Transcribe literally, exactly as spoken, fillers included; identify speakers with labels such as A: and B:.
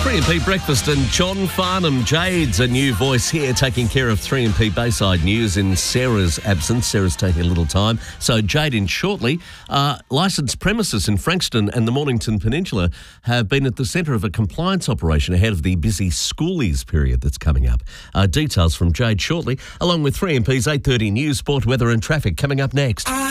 A: three M P Breakfast and John Farnham. Jade's a new voice here taking care of three M P Bayside News in Sarah's absence. Sarah's taking a little time. So Jade in shortly. Uh, licensed premises in Frankston and the Mornington Peninsula have been at the centre of a compliance operation ahead of the busy schoolies period that's coming up. Uh, details from Jade shortly, along with three M P's eight thirty News, Sport, Weather and Traffic coming up next.